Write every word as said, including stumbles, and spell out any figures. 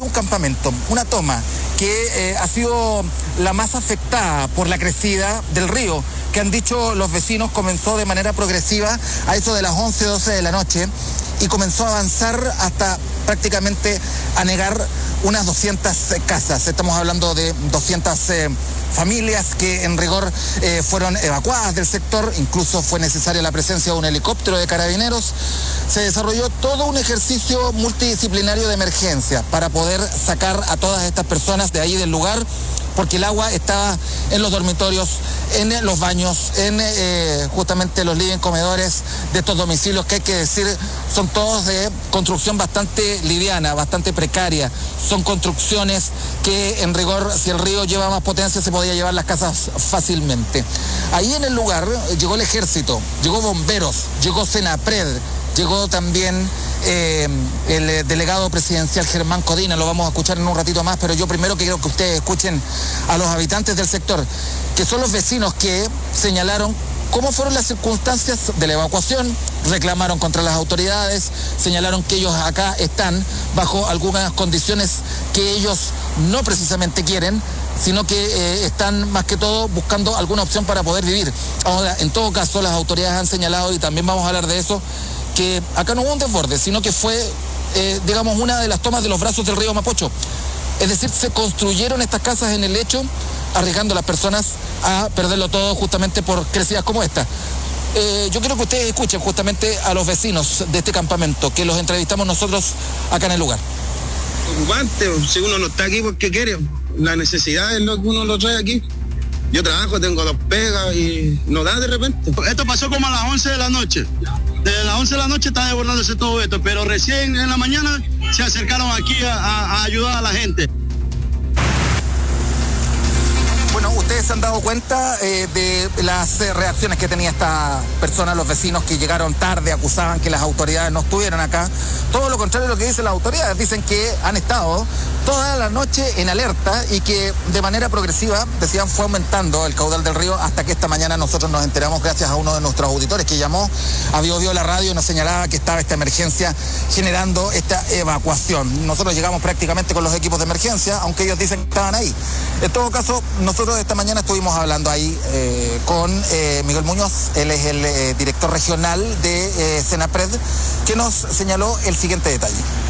un campamento, una toma que eh, ha sido la más afectada por la crecida del río, que han dicho los vecinos comenzó de manera progresiva a eso de las once, doce de la noche y comenzó a avanzar hasta prácticamente anegar unas doscientas casas. Estamos hablando de doscientas eh, familias que en rigor eh, fueron evacuadas del sector, incluso fue necesaria la presencia de un helicóptero de carabineros. Se desarrolló todo un ejercicio multidisciplinario de emergencia para poder sacar a todas estas personas de ahí del lugar, porque el agua estaba en los dormitorios, en los baños, en eh, justamente los living comedores de estos domicilios que hay que decir son todos de construcción bastante liviana, bastante precaria. Son construcciones que en rigor, si el río lleva más potencia, se podía llevar las casas fácilmente. Ahí en el lugar llegó el ejército, llegó bomberos, llegó Senapred, llegó también eh, el delegado presidencial Germán Codina, lo vamos a escuchar en un ratito más, pero yo primero quiero que ustedes escuchen a los habitantes del sector, que son los vecinos que señalaron cómo fueron las circunstancias de la evacuación, reclamaron contra las autoridades, señalaron que ellos acá están bajo algunas condiciones que ellos no precisamente quieren, sino que eh, están más que todo buscando alguna opción para poder vivir. Ahora, en todo caso, las autoridades han señalado, y también vamos a hablar de eso, que acá no hubo un desborde, sino que fue, eh, digamos, una de las tomas de los brazos del río Mapocho. Es decir, se construyeron estas casas en el lecho, arriesgando a las personas a perderlo todo justamente por crecidas como esta. Eh, yo quiero que ustedes escuchen justamente a los vecinos de este campamento, que los entrevistamos nosotros acá en el lugar. Preocupante, si uno no está aquí porque quiere, la necesidad es lo que uno lo trae aquí. Yo trabajo, tengo dos pegas y no da de repente. Esto pasó como a las once de la noche. Desde las once de la noche está desbordándose todo esto, pero recién en la mañana se acercaron aquí a, a, a ayudar a la gente. Bueno, ustedes se han dado cuenta eh, de las eh, reacciones que tenía esta persona, los vecinos que llegaron tarde, acusaban que las autoridades no estuvieran acá. Todo lo contrario de lo que dicen las autoridades, dicen que han estado toda la noche en alerta y que de manera progresiva, decían, fue aumentando el caudal del río hasta que esta mañana nosotros nos enteramos gracias a uno de nuestros auditores que llamó a Bio Bio la radio y nos señalaba que estaba esta emergencia generando esta evacuación. Nosotros llegamos prácticamente con los equipos de emergencia, aunque ellos dicen que estaban ahí. En todo caso, nosotros esta mañana estuvimos hablando ahí eh, con eh, Miguel Muñoz, él es el eh, director regional de eh, Senapred, que nos señaló el siguiente detalle.